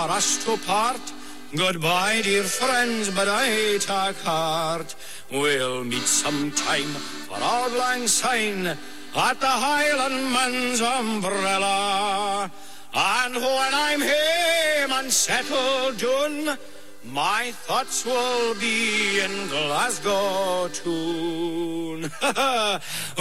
us to part. Goodbye, dear friends, but I take heart. We'll meet sometime for Auld Lang Syne at the Highlandman's umbrella. And when I'm home and settled down, my thoughts will be in Glasgow town.